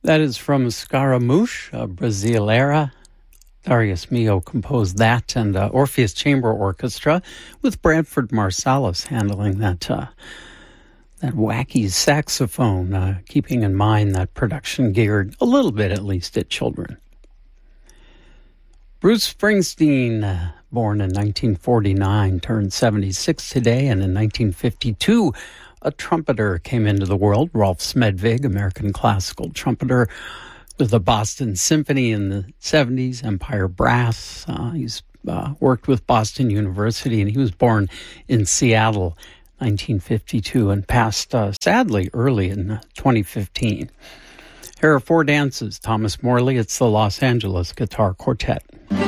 That is from Scaramouche, Brasileira. Darius Milhaud composed that, and Orpheus Chamber Orchestra with Branford Marsalis handling that wacky saxophone, keeping in mind that production geared a little bit at least at children. Bruce Springsteen, born in 1949, turned 76 today, and in 1952, a trumpeter came into the world, Rolf Smedvig, American classical trumpeter with the Boston Symphony in the 70s, Empire Brass. He's worked with Boston University, and he was born in Seattle, 1952, and passed sadly early in 2015. Here are four dances. Thomas Morley, it's the Los Angeles Guitar Quartet.